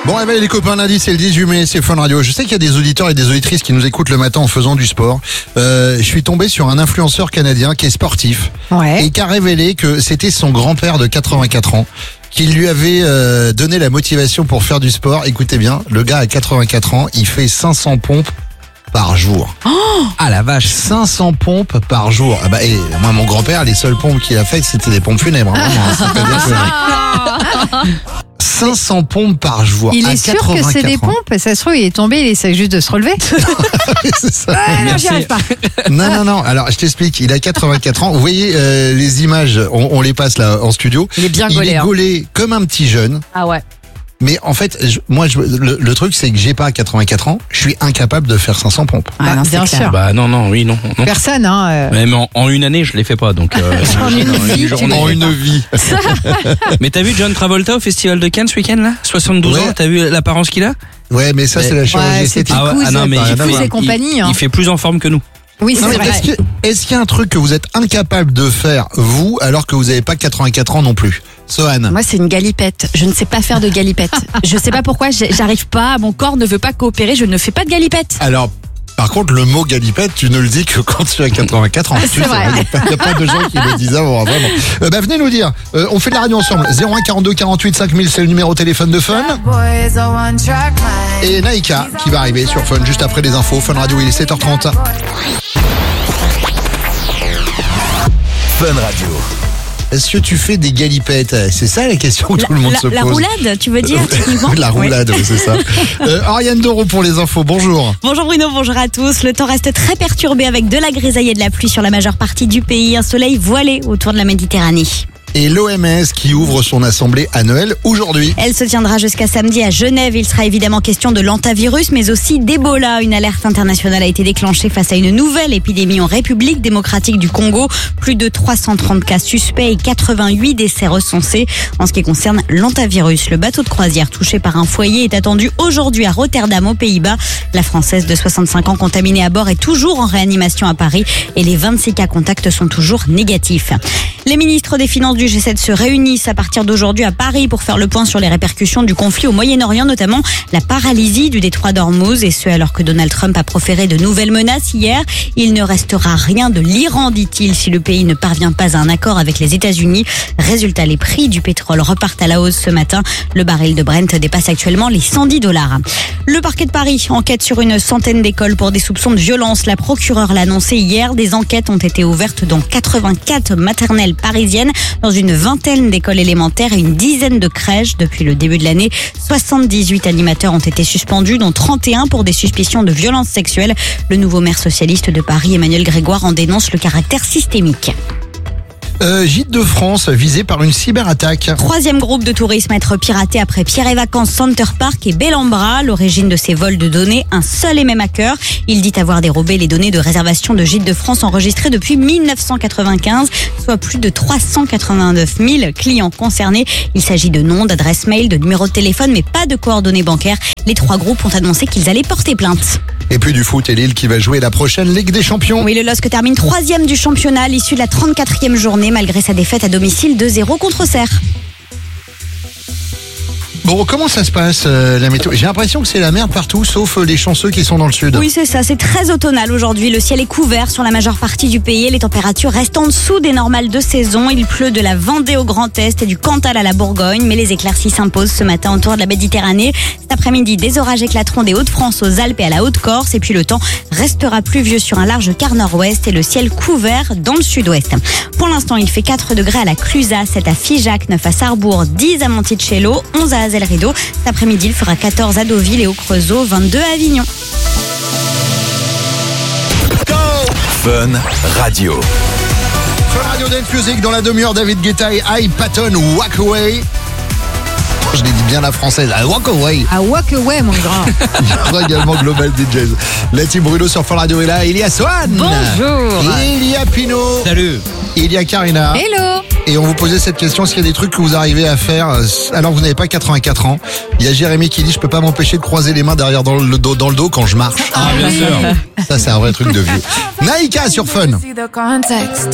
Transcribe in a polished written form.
Bon réveil les copains, lundi c'est le 18 mai, c'est Fun Radio. Je sais qu'il y a des auditeurs et des auditrices qui nous écoutent le matin en faisant du sport. Je suis tombé sur un influenceur canadien qui est sportif et qui a révélé que c'était son grand-père de 84 ans qui lui avait donné la motivation pour faire du sport. Écoutez bien, le gars a 84 ans, il fait 500 pompes par jour. Oh ah la vache, 500 pompes par jour. Ah bah, et moi mon grand-père, les seules pompes qu'il a faites, c'était des pompes funèbres. Hein, 500 pompes par jour. Il est sûr que c'est des pompes. Ça se trouve, il est tombé, il essaie juste de se relever. C'est ça. Non, j'y arrive pas. Non. Alors, je t'explique. Il a 84 ans. Vous voyez les images, on les passe là en studio. Il est bien gaulé. Il est gaulé comme un petit jeune. Ah ouais. Mais en fait, le truc, c'est que j'ai pas 84 ans. Je suis incapable de faire 500 pompes. Ah, non, bien sûr. Bah non. Personne, hein. Même en une année, je les fais pas. Donc En une vie. Mais t'as vu John Travolta au Festival de Cannes ce week-end là, 72 ans. T'as vu l'apparence qu'il a? Ouais, mais ça c'est la chirurgie esthétique. Et compagnie. Il fait plus en forme que nous. Oui, c'est vrai. Est-ce qu'il y a un truc que vous êtes incapable de faire, vous, alors que vous n'avez pas 84 ans non plus? Sohan. Moi, c'est une galipette. Je ne sais pas faire de galipette. Je sais pas pourquoi, j'arrive pas, mon corps ne veut pas coopérer, je ne fais pas de galipette. Alors, par contre, le mot galipette, tu ne le dis que quand tu as 84 ans. C'est vrai. Il n'y a pas de gens qui le disent avant, vraiment. Venez nous dire, on fait de la radio ensemble. 01 42 48 5000, c'est le numéro de téléphone de Fun. Et Naïka qui va arriver sur Fun juste après les infos. Fun Radio, il est 7h30. Fun Radio. Est-ce que tu fais des galipettes? C'est ça la question que tout le monde se pose. La roulade, tu veux dire techniquement? La roulade, oui, c'est ça. Ariane Doro pour les infos, bonjour. Bonjour Bruno, bonjour à tous. Le temps reste très perturbé avec de la grisaille et de la pluie sur la majeure partie du pays. Un soleil voilé autour de la Méditerranée. Et l'OMS qui ouvre son assemblée annuelle aujourd'hui. Elle se tiendra jusqu'à samedi à Genève. Il sera évidemment question de l'hantavirus, mais aussi d'Ebola. Une alerte internationale a été déclenchée face à une nouvelle épidémie en République démocratique du Congo. Plus de 330 cas suspects et 88 décès recensés. En ce qui concerne l'hantavirus, le bateau de croisière touché par un foyer est attendu aujourd'hui à Rotterdam, aux Pays-Bas. La Française de 65 ans contaminée à bord est toujours en réanimation à Paris et les 26 cas contacts sont toujours négatifs. Les ministres des Finances du G7 se réunissent à partir d'aujourd'hui à Paris pour faire le point sur les répercussions du conflit au Moyen-Orient, notamment la paralysie du détroit d'Ormuz, et ce alors que Donald Trump a proféré de nouvelles menaces hier. Il ne restera rien de l'Iran, dit-il, si le pays ne parvient pas à un accord avec les États-Unis. Résultat, les prix du pétrole repartent à la hausse ce matin. Le baril de Brent dépasse actuellement les $110. Le parquet de Paris enquête sur une centaine d'écoles pour des soupçons de violence. La procureure l'a annoncé hier. Des enquêtes ont été ouvertes dans 84 maternelles parisiennes, dans une vingtaine d'écoles élémentaires et une dizaine de crèches. Depuis le début de l'année, 78 animateurs ont été suspendus, dont 31 pour des suspicions de violences sexuelles. Le nouveau maire socialiste de Paris, Emmanuel Grégoire, en dénonce le caractère systémique. Gîte de France visé par une cyberattaque. 3e groupe de tourisme à être piraté après Pierre et Vacances, Center Park et Bellambra. L'origine de ces vols de données, un seul et même hacker. Il dit avoir dérobé les données de réservation de Gîte de France enregistrées depuis 1995, soit plus de 389 000 clients concernés. Il s'agit de noms, d'adresses mail, de numéros de téléphone, mais pas de coordonnées bancaires. Les 3 groupes ont annoncé qu'ils allaient porter plainte. Et puis du foot et Lille qui va jouer la prochaine Ligue des Champions. Oui, le LOSC termine 3e du championnat à l'issue de la 34e journée, malgré sa défaite à domicile 2-0 contre Auxerre. Bon, comment ça se passe la météo? J'ai l'impression que c'est la merde partout, sauf les chanceux qui sont dans le sud. Oui, c'est ça, c'est très automnal aujourd'hui. Le ciel est couvert sur la majeure partie du pays. Les températures restent en dessous des normales de saison. Il pleut de la Vendée au Grand Est et du Cantal à la Bourgogne, mais les éclaircies s'imposent ce matin autour de la Méditerranée. Cet après-midi, des orages éclateront des Hauts-de-France aux Alpes et à la Haute-Corse. Et puis le temps restera pluvieux sur un large quart nord-ouest et le ciel couvert dans le sud-ouest. Pour l'instant, il fait 4 degrés à la Clusaz, 7 à Figeac, 9 à Sarrebourg, 10 à Monticello, 11 à Azel-Rideau. Cet après-midi, il fera 14 à Deauville et au Creusot, 22 à Avignon. Fun Radio. Fun Radio Dance Music dans la demi-heure, David Guetta et I Patton, Walk Away. Je l'ai dit bien la française, I Walk Away. Ah, walk away, mon grand. Il y aura également Global DJs. La team Bruno sur Fun Radio est là. Il y a Sohan. Bonjour. Il y a Pino. Salut. Il y a Karina. Hello. Et on vous posait cette question, s'il y a des trucs que vous arrivez à faire alors que vous n'avez pas 84 ans. Il y a Jérémy qui dit, je peux pas m'empêcher de croiser les mains derrière dans le dos quand je marche. Ah, bien sûr. Ça, c'est un vrai truc de vieux. Naïka sur Fun.